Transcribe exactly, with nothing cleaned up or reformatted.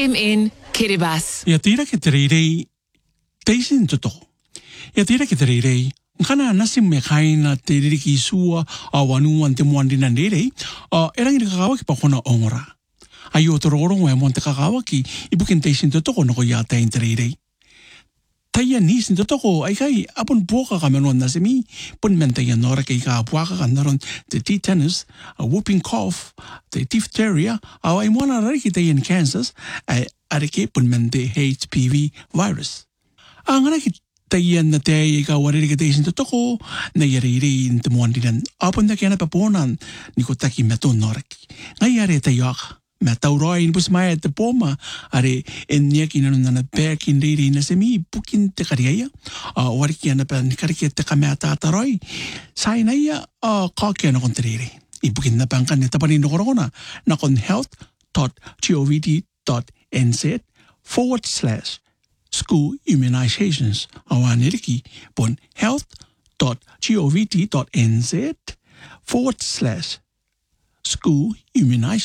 M N Kiribati. Ya tira ke tererei teisin toto. Ya tira ke tererei kana nasi me kaina te ririki sua a wanu ante moandi na nerei a erangi kakawa ki pakona ongora. Ai o toro orongo e monte kakawa ki ipukin teisin toto ko noko ya tein tererei. Taia nisin toto ko ai kai apun puaka ka menon nasi mi pun mente ya nora ke ka puaka ka naron te tetanus, a whooping cough, te diphtheria, a ai moana rariki te in Kansas a arike pun mente H P V virus. A ngana ki taia na te i ka wariri ke teisin toto ko na yare iri in te moandinan apun da kena paponan ni ko taki meton noraki. Ngai are te yaka. Me tauroi in pus mai te poma are en niaki nanu nana back in riri na se mi pukin te kariaya a wariki ana pa ni kariki te kamea tātaroi sai na ia a kākia na kon te riri i pukin na pangkan ni tapani no korona na kon health dot govt dot n z forward slash school immunizations a waniriki pon health dot govt dot n z forward slash school immunizations